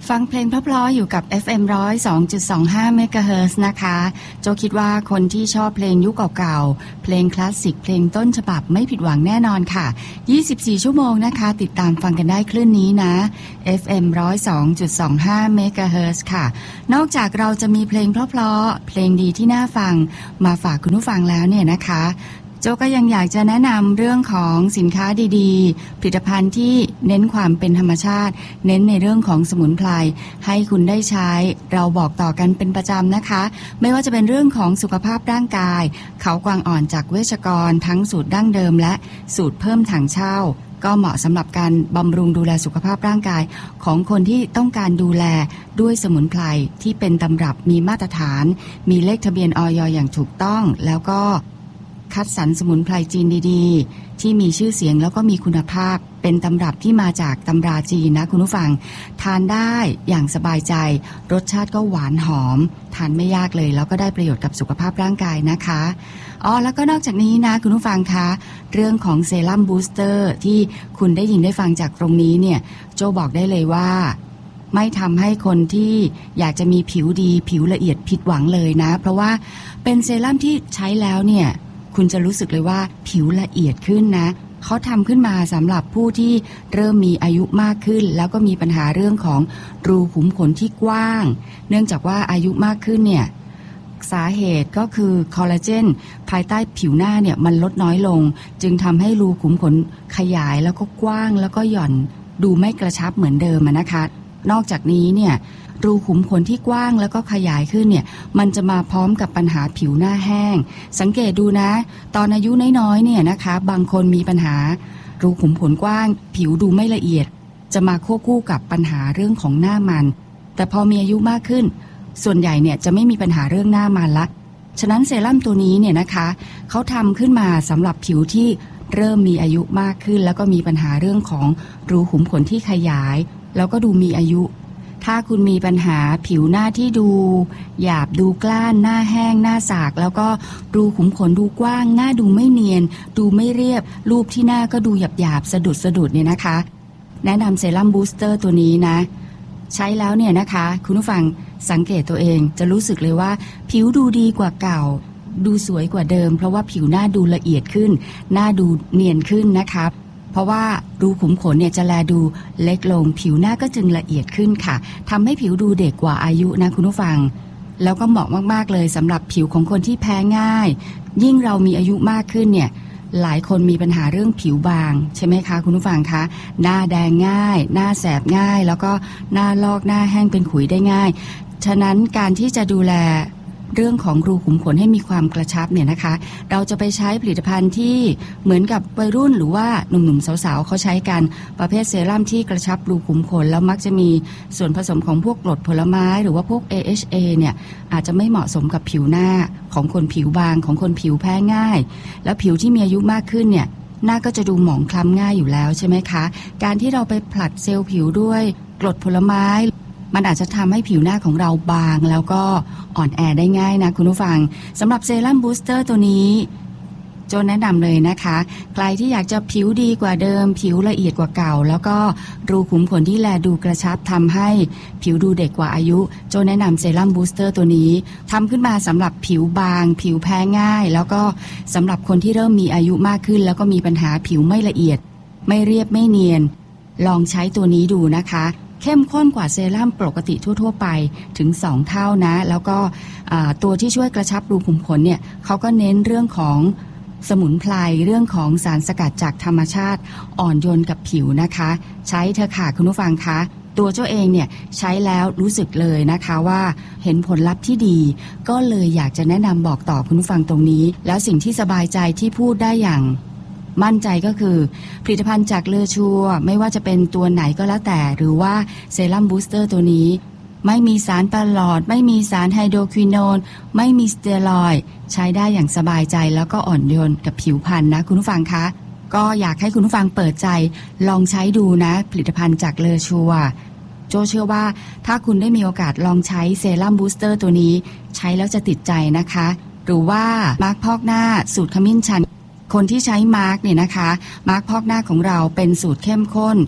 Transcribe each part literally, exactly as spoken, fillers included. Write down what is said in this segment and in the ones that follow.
ฟังเพลงเพราะๆอยู่กับ เอฟ เอ็ม หนึ่งศูนย์สองจุดสองห้า เมกะเฮิรตซ์นะคะโจคิดว่าคนที่ชอบเพลงยุคเก่าๆเพลงคลาสสิกเพลงต้นฉบับไม่ผิดหวังแน่นอนค่ะยี่สิบสี่ชั่วโมงนะคะติดตามฟังกันได้คลื่นนี้นะ เอฟ เอ็ม หนึ่งศูนย์สองจุดสองห้า เมกะเฮิรตซ์ค่ะนอกจากเราจะมีเพลงเพราะๆเพลงดีที่น่าฟังมาฝากคุณผู้ฟังแล้วเนี่ยนะคะโจก็ยังอยากจะแนะนำเรื่องของสินค้าดีๆผลิตภัณฑ์ที่เน้นความเป็นธรรมชาติเน้นในเรื่องของสมุนไพรให้คุณได้ใช้เราบอกต่อกันเป็นประจำนะคะไม่ว่าจะเป็นเรื่องของสุขภาพร่างกายเขากวางอ่อนจากเวชกรทั้งสูตรดั้งเดิมและสูตรเพิ่มถังเช่าก็เหมาะสำหรับการบำรุงดูแลสุขภาพร่างกายของคนที่ต้องการดูแลด้วยสมุนไพรที่เป็นตำรับมีมาตรฐานมีเลขทะเบียนอย.อย่างถูกต้องแล้วก็คัดสรรสมุนไพรจีนดีๆที่มีชื่อเสียงแล้วก็มีคุณภาพเป็นตำรับที่มาจากตำราจีนนะคุณผู้ฟังทานได้อย่างสบายใจรสชาติก็หวานหอมทานไม่ยากเลยแล้วก็ได้ประโยชน์กับสุขภาพร่างกายนะคะอ๋อแล้วก็นอกจากนี้นะคุณผู้ฟังคะเรื่องของเซรั่มบูสเตอร์ที่คุณได้ยินได้ฟังจากตรงนี้เนี่ยโจบอกได้เลยว่าไม่ทำให้คนที่อยากจะมีผิวดีผิวละเอียดผิดหวังเลยนะเพราะว่าเป็นเซรั่มที่ใช้แล้วเนี่ยคุณจะรู้สึกเลยว่าผิวละเอียดขึ้นนะเขาทำขึ้นมาสำหรับผู้ที่เริ่มมีอายุมากขึ้นแล้วก็มีปัญหาเรื่องของรูขุมขนที่กว้างเนื่องจากว่าอายุมากขึ้นเนี่ยสาเหตุก็คือคอลลาเจนภายใต้ผิวหน้าเนี่ยมันลดน้อยลงจึงทำให้รูขุมขนขยายแล้วก็กว้างแล้วก็หย่อนดูไม่กระชับเหมือนเดิมนะคะนอกจากนี้เนี่ยรูขุมขนที่กว้างแล้วก็ขยายขึ้นเนี่ยมันจะมาพร้อมกับปัญหาผิวหน้าแห้งสังเกตดูนะตอนอายุน้อยๆเนี่ยนะคะบางคนมีปัญหารูขุมขนกว้างผิวดูไม่ละเอียดจะมาควบคู่กับปัญหาเรื่องของหน้ามันแต่พอมีอายุมากขึ้นส่วนใหญ่เนี่ยจะไม่มีปัญหาเรื่องหน้ามันละฉะนั้นเซรั่มตัวนี้เนี่ยนะคะเขาทำขึ้นมาสำหรับผิวที่เริ่มมีอายุมากขึ้นแล้วก็มีปัญหาเรื่องของรูขุมขนที่ขยายแล้วก็ดูมีอายุถ้าคุณมีปัญหาผิวหน้าที่ดูหยาบดูกล้านหน้าแห้งหน้าสากแล้วก็รูขุมขนดูกว้างหน้าดูไม่เนียนดูไม่เรียบรูปที่หน้าก็ดูหยาบหยาบสะดุดสะดุดเนี่ยนะคะแนะนำเซรั่มบูสเตอร์ตัวนี้นะใช้แล้วเนี่ยนะคะคุณผู้ฟังสังเกตตัวเองจะรู้สึกเลยว่าผิวดูดีกว่าเก่าดูสวยกว่าเดิมเพราะว่าผิวหน้าดูละเอียดขึ้นหน้าดูเนียนขึ้นนะคะเพราะว่ารูขุมขนเนี่ยจะแลดูเล็กลงผิวหน้าก็จึงละเอียดขึ้นค่ะทำให้ผิวดูเด็กกว่าอายุนะคุณผู้ฟังแล้วก็เหมาะมากๆเลยสำหรับผิวของคนที่แพ้ง่ายยิ่งเรามีอายุมากขึ้นเนี่ยหลายคนมีปัญหาเรื่องผิวบางใช่ไหมคะคุณผู้ฟังคะหน้าแดงง่ายหน้าแสบง่ายแล้วก็หน้าลอกหน้าแห้งเป็นขุยได้ง่ายฉะนั้นการที่จะดูแลเรื่องของรูขุมขนให้มีความกระชับเนี่ยนะคะเราจะไปใช้ผลิตภัณฑ์ที่เหมือนกับวัยรุ่นหรือว่าหนุ่มๆสาวๆเขาใช้กันประเภทเซรั่มที่กระชับรูขุมขนแล้วมักจะมีส่วนผสมของพวกกรดผลไม้หรือว่าพวก เอ เอช เอ เนี่ยอาจจะไม่เหมาะสมกับผิวหน้าของคนผิวบางของคนผิวแพ้ง่ายแล้วผิวที่มีอายุมากขึ้นเนี่ยหน้าก็จะดูหมองคล้ำง่ายอยู่แล้วใช่ไหมคะการที่เราไปผลัดเซลล์ผิวด้วยกรดผลไม้มันอาจจะทำให้ผิวหน้าของเราบางแล้วก็อ่อนแอได้ง่ายนะคุณผู้ฟังสำหรับเซรั่มบูสเตอร์ตัวนี้โจแนะนำเลยนะคะใครที่อยากจะผิวดีกว่าเดิมผิวละเอียดกว่าเก่าแล้วก็รูขุมขนที่แลดูกระชับทำให้ผิวดูเด็กกว่าอายุโจแนะนำเซรั่มบูสเตอร์ตัวนี้ทำขึ้นมาสำหรับผิวบางผิวแพ้ง่ายแล้วก็สำหรับคนที่เริ่มมีอายุมากขึ้นแล้วก็มีปัญหาผิวไม่ละเอียดไม่เรียบไม่เนียนลองใช้ตัวนี้ดูนะคะเข้มข้นกว่าเซรั่มปกติทั่วๆไปถึงสองเท่านะแล้วก็ตัวที่ช่วยกระชับรูขุมขนเนี่ยเขาก็เน้นเรื่องของสมุนไพรเรื่องของสารสกัดจากธรรมชาติอ่อนโยนกับผิวนะคะใช้เถอะค่ะคุณผู้ฟังคะตัวเจ้าเองเนี่ยใช้แล้วรู้สึกเลยนะคะว่าเห็นผลลัพธ์ที่ดีก็เลยอยากจะแนะนำบอกต่อคุณผู้ฟังตรงนี้แล้วสิ่งที่สบายใจที่พูดได้อย่างมั่นใจก็คือผลิตภัณฑ์จากเลอชัวไม่ว่าจะเป็นตัวไหนก็แล้วแต่หรือว่าเซรั่มบูสเตอร์ตัวนี้ไม่มีสารประหลอดไม่มีสารไฮโดรควินอนไม่มีสเตียรอยด์ใช้ได้อย่างสบายใจแล้วก็อ่อนโยนกับผิวพรรณนะคุณผู้ฟังคะก็อยากให้คุณผู้ฟังเปิดใจลองใช้ดูนะผลิตภัณฑ์จากเลอชัวโจเชื่อว่าถ้าคุณได้มีโอกาสลองใช้เซรั่มบูสเตอร์ตัวนี้ใช้แล้วจะติดใจนะคะหรือว่ามาร์คพอกหน้าสูตรขมิ้นชันคนที่ใช้มาร์กเนี่ยนะคะมาร์กพอกหน้าของเราเป็นสูตรเข้มข้น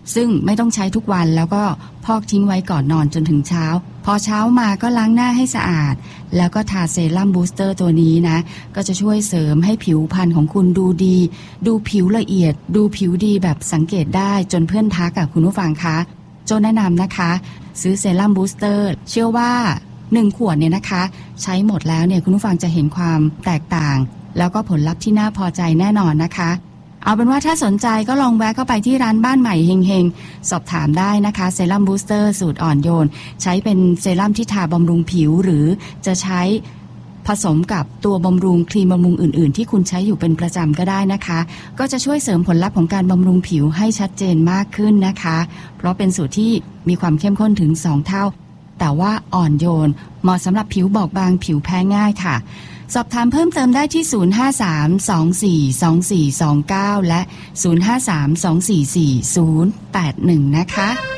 ซึ่งไม่ต้องใช้ทุกวันแล้วก็พอกทิ้งไว้ก่อนนอนจนถึงเช้าพอเช้ามาก็ล้างหน้าให้สะอาดแล้วก็ทาเซรั่มบูสเตอร์ตัวนี้นะก็จะช่วยเสริมให้ผิวพรรณของคุณดูดีดูผิวละเอียดดูผิวดีแบบสังเกตได้จนเพื่อนทักกับคุณผู้ฟังคะโจแนะนำนะคะซื้อเซรั่มบูสเตอร์เชื่อว่าหนึ่งขวดเนี่ยนะคะใช้หมดแล้วเนี่ยคุณผู้ฟังจะเห็นความแตกต่างแล้วก็ผลลัพธ์ที่น่าพอใจแน่นอนนะคะเอาเป็นว่าถ้าสนใจก็ลองแวะเข้าไปที่ร้านบ้านใหม่เฮงๆสอบถามได้นะคะเซรั่มบูสเตอร์สูตรอ่อนโยนใช้เป็นเซรั่มที่ทาบำรุงผิวหรือจะใช้ผสมกับตัวบำรุงครีมบำรุงอื่นๆที่คุณใช้อยู่เป็นประจำก็ได้นะคะก็จะช่วยเสริมผลลัพธ์ของการบำรุงผิวให้ชัดเจนมากขึ้นนะคะเพราะเป็นสูตรที่มีความเข้มข้นถึงสองเท่าแต่ว่าอ่อนโยนเหมาะสำหรับผิวบอบบางผิวแพ้ง่ายค่ะสอบถามเพิ่มเติมได้ที่ศูนย์ ห้า สาม สอง สี่ สอง สี่ สอง เก้าและศูนย์ ห้า สาม สอง สี่ สี่ ศูนย์ แปด หนึ่งนะคะ